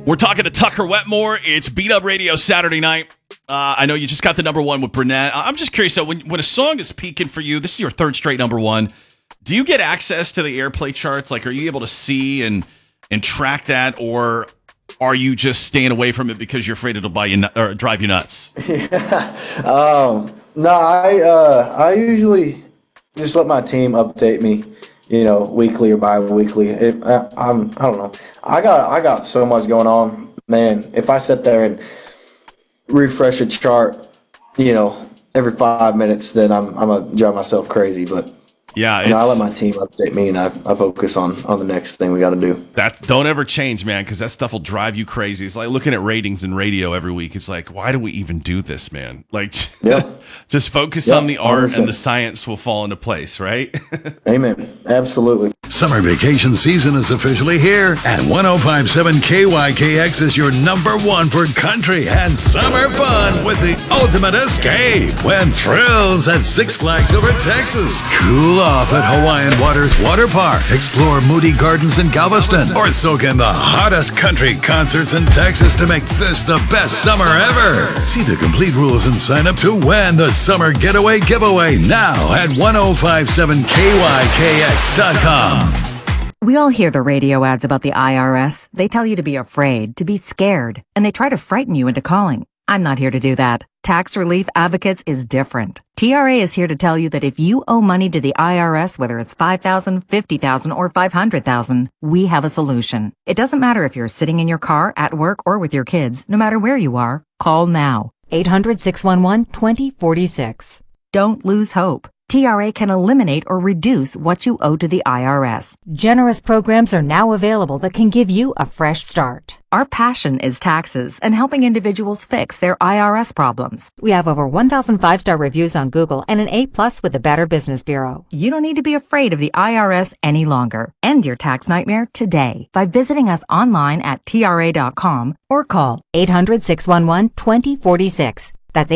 We're talking to Tucker Wetmore. It's Beat Up Radio Saturday night. I know you just got the number one with Burnett. I'm just curious, so when a song is peaking for you, this is your third straight number one, do you get access to the airplay charts? Like, are you able to see and track that, or are you just staying away from it because you're afraid it'll drive you nuts? No, I usually just let my team update me, weekly or bi-weekly. I don't know. I got so much going on, man. If I sit there and refresh a chart, every 5 minutes, then I'm gonna drive myself crazy. But yeah, I let my team update me, and I focus on the next thing we got to do. That don't ever change, man, because that stuff will drive you crazy. It's like looking at ratings in radio every week. It's like, why do we even do this, man? Like, just focus on the art, 100%. And the science will fall into place, right? Amen. Absolutely. Summer vacation season is officially here, and 105.7 KYKX is your number one for country and summer fun with the ultimate escape when thrills at Six Flags Over Texas. Cool off at Hawaiian Waters Water Park, explore Moody Gardens in Galveston, or soak in the hottest country concerts in Texas to make this the best summer ever. See the complete rules and sign up to win the Summer Getaway Giveaway now at 1057KYKX.com. We all hear the radio ads about the IRS. They tell you to be afraid, to be scared, and they try to frighten you into calling. I'm not here to do that. Tax Relief Advocates is different. TRA is here to tell you that if you owe money to the IRS, whether it's $5,000, $50,000, or $500,000, we have a solution. It doesn't matter if you're sitting in your car, at work, or with your kids. No matter where you are, call now. 800-611-2046. Don't lose hope. TRA can eliminate or reduce what you owe to the IRS. Generous programs are now available that can give you a fresh start. Our passion is taxes and helping individuals fix their IRS problems. We have over 1,000 5-star reviews on Google and an A+ with the Better Business Bureau. You don't need to be afraid of the IRS any longer. End your tax nightmare today by visiting us online at TRA.com or call 800-611-2046. That's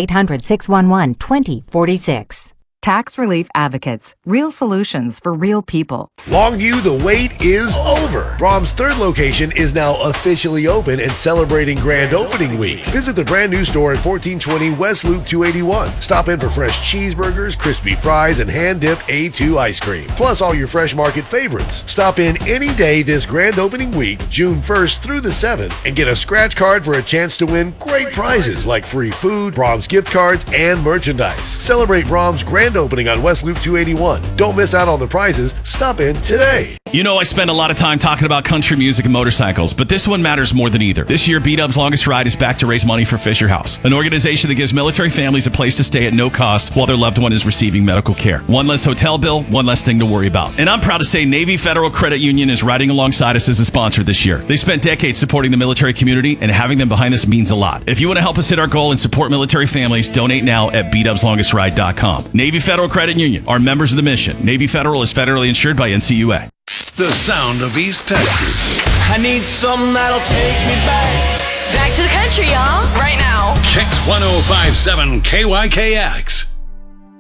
800-611-2046. Tax Relief Advocates. Real solutions for real people. Longview, the wait is over. Brahms' third location is now officially open and celebrating grand opening week. Visit the brand new store at 1420 West Loop 281. Stop in for fresh cheeseburgers, crispy fries, and hand-dipped A2 ice cream. Plus all your fresh market favorites. Stop in any day this grand opening week, June 1st through the 7th, and get a scratch card for a chance to win great prizes like free food, Brahms gift cards, and merchandise. Celebrate Brahms' grand opening on West Loop 281. Don't miss out on the prizes. Stop in today. You know I spend a lot of time talking about country music and motorcycles, but this one matters more than either. This year, Beat-Up's Longest Ride is back to raise money for Fisher House, an organization that gives military families a place to stay at no cost while their loved one is receiving medical care. One less hotel bill, one less thing to worry about. And I'm proud to say Navy Federal Credit Union is riding alongside us as a sponsor this year. They've spent decades supporting the military community, and having them behind us means a lot. If you want to help us hit our goal and support military families, donate now at beatupslongestride.com. Navy Federal Credit Union are members of the mission. Navy Federal is federally insured by NCUA. The sound of East Texas. I need something that'll take me back. Back to the country, y'all. Right now. Kicks 105.7 KYKX.